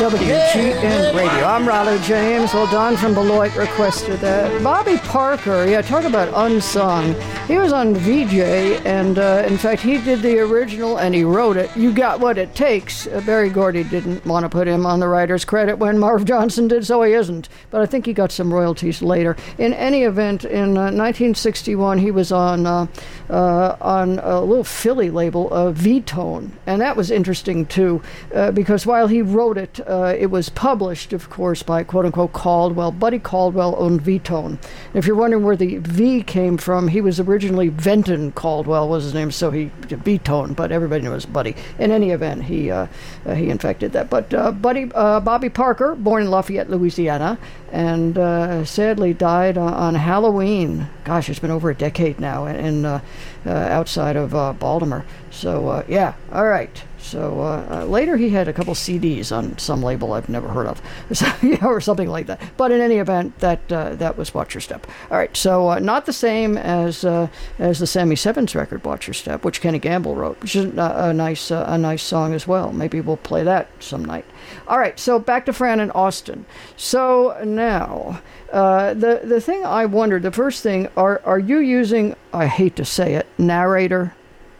WGN Radio. I'm Rollo James. Well, Don from Beloit requested that. Bobby Parker, yeah, talk about unsung. He was on VJ, and in fact, he did the original, and he wrote it. You Got What It Takes. Barry Gordy didn't want to put him on the writer's credit when Marv Johnson did, so he isn't. But I think he got some royalties later. In any event, in 1961, he was on a little Philly label, V-Tone, and that was interesting, too, because while he wrote it, it was published, of course, by quote-unquote Caldwell. Buddy Caldwell owned V-Tone. If you're wondering where the V came from, he was originally Venton Caldwell was his name, so he V-Tone, but everybody knows Buddy. In any event, he in fact did that. But Bobby Parker, born in Lafayette, Louisiana, and sadly died on Halloween. Gosh, it's been over a decade now, in outside of Baltimore. So yeah, all right. So later he had a couple CDs on some label I've never heard of, or something like that. But in any event, that was Watch Your Step. All right, so not the same as the Sammy Sevens record, Watch Your Step, which Kenny Gamble wrote, which is a nice song as well. Maybe we'll play that some night. All right, so back to Fran and Austin. So now the thing I wondered, the first thing, are you using, I hate to say it, narrator?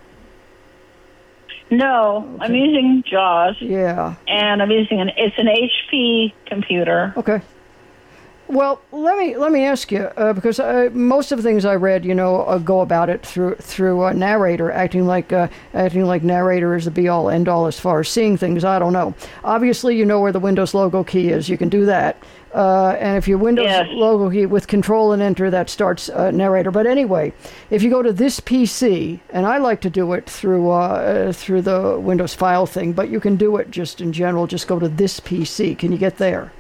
No, okay. I'm using JAWS. Yeah. And I'm using it's an HP computer. Okay. Well, let me ask you, because most of the things I read, go about it through narrator, acting like narrator is the be all end all as far as seeing things. I don't know. Obviously, you know where the Windows logo key is. You can do that. And if your Windows logo key with Control and Enter, that starts narrator. But anyway, if you go to this PC, and I like to do it through the Windows file thing, but you can do it just in general. Just go to this PC. Can you get there?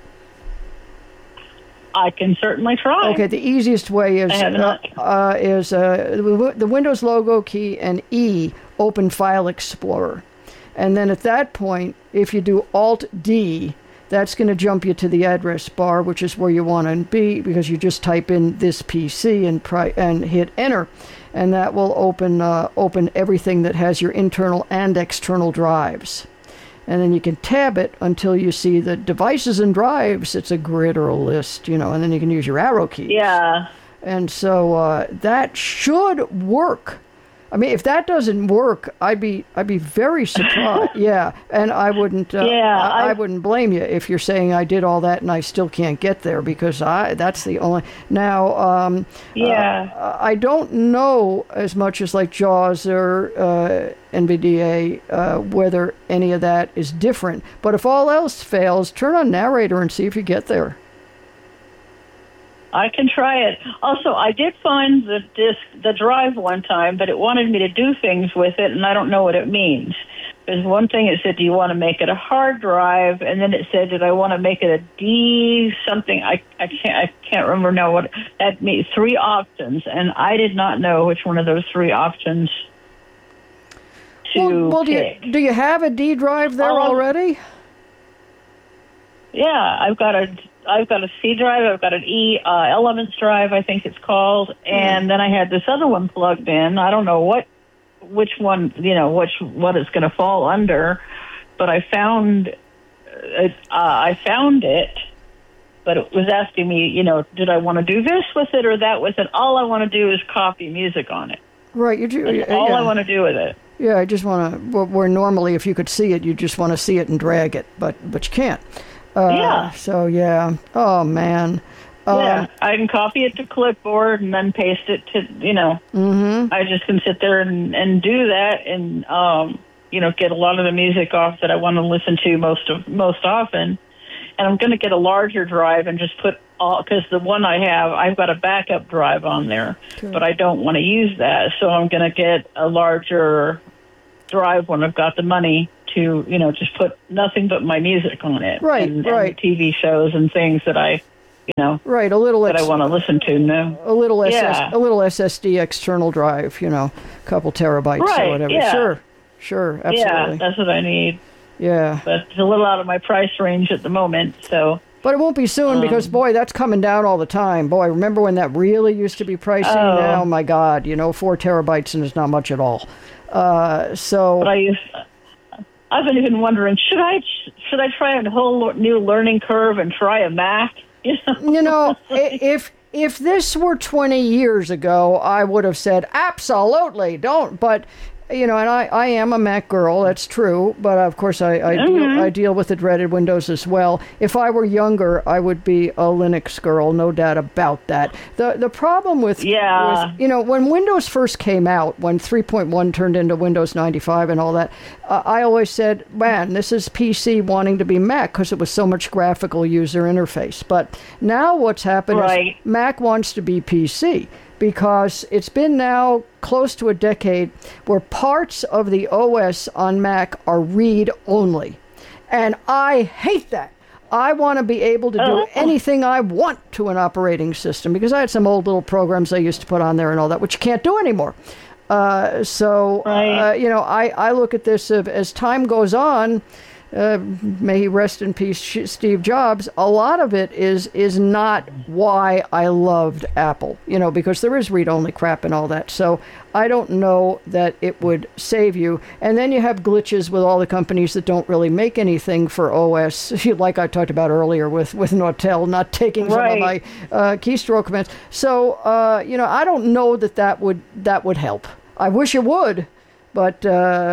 I can certainly try. Okay, the easiest way is the Windows logo key and E, open File Explorer. And then at that point, if you do Alt-D, that's going to jump you to the address bar, which is where you want to be, because you just type in this PC and hit Enter. And that will open everything that has your internal and external drives. And then you can tab it until you see the devices and drives. It's a grid or a list, and then you can use your arrow keys. Yeah. And so that should work. I mean, if that doesn't work, I'd be very surprised. Yeah, and I wouldn't. I wouldn't blame you if you're saying I did all that and I still can't get there, because that's the only. Now, I don't know as much as like JAWS or NVDA whether any of that is different. But if all else fails, turn on narrator and see if you get there. I can try it. Also, I did find the drive one time, but it wanted me to do things with it, and I don't know what it means. There's one thing it said, do you want to make it a hard drive? And then it said, did I want to make it a D something? I can't remember now what that means. 3 options, and I did not know which one of those 3 options to pick. Do you have a D drive there already? Yeah, I've got a C drive, I've got an E Elements drive, I think it's called, and then I had this other one plugged in. I don't know which one, what it's going to fall under, but I found it, but it was asking me, did I want to do this with it or that with it? All I want to do is copy music on it. Right, That's all I want to do with it. Yeah, I just want to. Where normally, if you could see it, you just want to see it and drag it, but you can't. So, yeah. Oh, man. Yeah, I can copy it to clipboard and then paste it to, I just can sit there and do that and, get a lot of the music off that I want to listen to most often. And I'm going to get a larger drive and just put because the one I have, I've got a backup drive on there, but I don't want to use that. So I'm going to get a larger drive when I've got the money to, just put nothing but my music on it. Right, and TV shows and things that I, right, a little that I want to listen to. No, a little SSD external drive, a couple terabytes or whatever. Yeah. Sure, absolutely. Yeah, that's what I need. Yeah, but it's a little out of my price range at the moment, so. But it won't be soon because, boy, that's coming down all the time. Boy, remember when that really used to be pricey? Oh. Now, my God, 4 terabytes and it's not much at all. But I've been even wondering, should I try a whole new learning curve and try a Mac? If this were 20 years ago, I would have said absolutely don't. But and I am a Mac girl, that's true, but of course I deal with the dreaded Windows as well. If I were younger, I would be a Linux girl, no doubt about that. The problem with when Windows first came out, when 3.1 turned into Windows 95 and all that, I always said, man, this is PC wanting to be Mac because it was so much graphical user interface. But now what's happened is Mac wants to be PC, because it's been now close to a decade where parts of the OS on Mac are read-only. And I hate that. I want to be able to do anything I want to an operating system, because I had some old little programs I used to put on there and all that, which you can't do anymore. I look at this as time goes on. May he rest in peace, Steve Jobs. A lot of it is not why I loved Apple, because there is read-only crap and all that. So I don't know that it would save you. And then you have glitches with all the companies that don't really make anything for OS, like I talked about earlier with Nortel not taking some of my keystroke commands. So I don't know that would help. I wish it would. But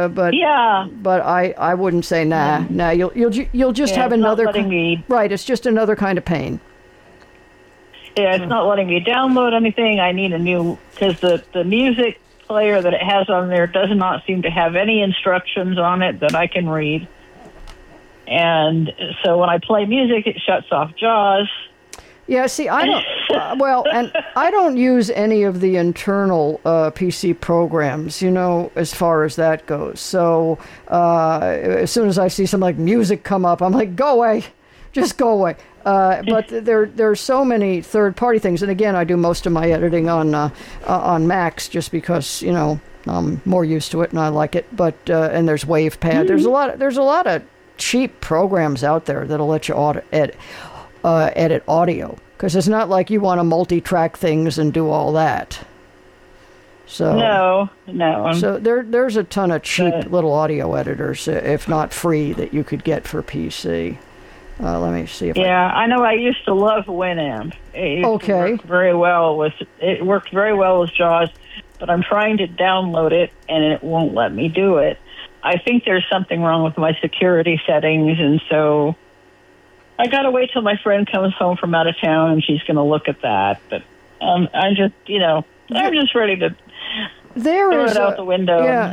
I wouldn't say nah. You'll just have another right. It's just another kind of pain. Yeah, it's not letting me download anything. I need a new, because the music player that it has on there does not seem to have any instructions on it that I can read. And so when I play music, it shuts off JAWS. Yeah, see, I don't. And I don't use any of the internal PC programs, as far as that goes. So as soon as I see something like music come up, I'm like, go away, just go away. But there's so many third-party things, and again, I do most of my editing on Macs just because I'm more used to it and I like it. But and there's WavePad. There's a lot of cheap programs out there that'll let you edit audio, because it's not like you want to multi-track things and do all that. So no. So there's a ton of cheap little audio editors, if not free, that you could get for PC. Let me see if I know. I used to love Winamp. It worked very well with JAWS, but I'm trying to download it and it won't let me do it. I think there's something wrong with my security settings, and so I got to wait till my friend comes home from out of town, and she's going to look at that. But I'm just ready to throw it out the window. Yeah,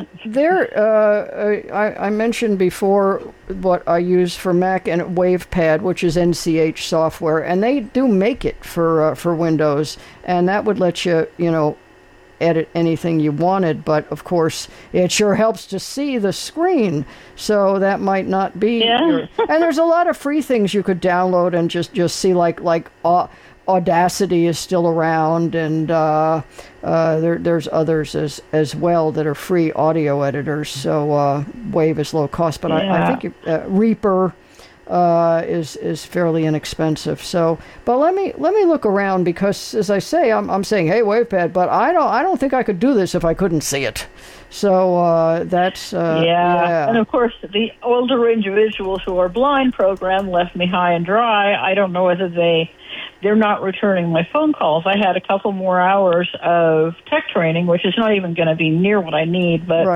I mentioned before what I use for Mac and WavePad, which is NCH software, and they do make it for Windows, and that would let you, edit anything you wanted, but of course it sure helps to see the screen, so that might not be and there's a lot of free things you could download and just see, like Audacity is still around, and there's others as well that are free audio editors, so Wave is low cost, but I think Reaper is fairly inexpensive. So, but let me look around, because as I say, I'm saying, hey, WavePad, but I don't think I could do this if I couldn't see it. So that's and of course the older individuals who are blind program left me high and dry. I don't know whether they're not returning my phone calls. I had a couple more hours of tech training, which is not even going to be near what I need, but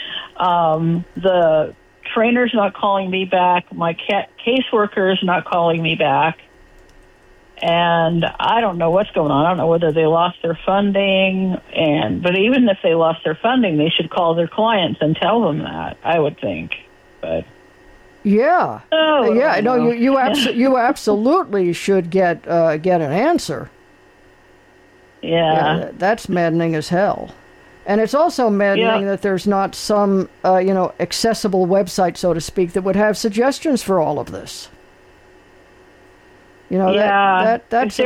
the trainer's not calling me back. My caseworker is not calling me back. And I don't know what's going on. I don't know whether they lost their funding. But even if they lost their funding, they should call their clients and tell them that, I would think. But you absolutely should get an answer. Yeah, that's maddening as hell. And it's also maddening that there's not some, accessible website, so to speak, that would have suggestions for all of this. That's if